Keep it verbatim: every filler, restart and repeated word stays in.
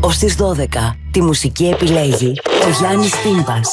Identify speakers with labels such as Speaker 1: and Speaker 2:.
Speaker 1: ως τις δώδεκα. Τη μουσική επιλέγει ο Γιάννης Τύμπας.